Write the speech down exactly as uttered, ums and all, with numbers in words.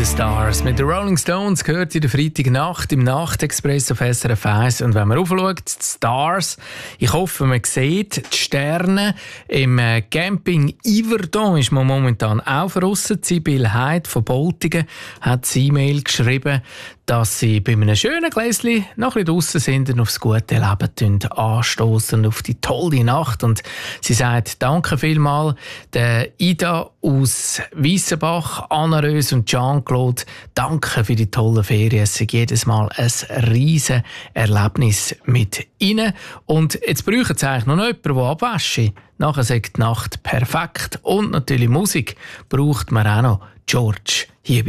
Stars. Mit den Rolling Stones gehört in der Freitagnacht im Nachtexpress auf S R F eins. Und wenn man aufschaut, die Stars, ich hoffe, man sieht die Sterne. Im Camping Yverdon ist man momentan auch draussen. Sibyl Heid von Boltingen hat das E-Mail geschrieben, dass sie bei einem schönen Gläschen noch ein bisschen draussen sind und aufs gute Leben anstoßen, auf die tolle Nacht. Und sie sagt, danke vielmals, der Ida aus Weissenbach, Anna Rös und Jean-Claude, danke für die tollen Ferien. Es ist jedes Mal ein riesen Erlebnis mit ihnen. Und jetzt brauchen sie eigentlich noch jemanden, der abwäscht. Nachher sagt die Nacht perfekt. Und natürlich Musik braucht man auch noch. George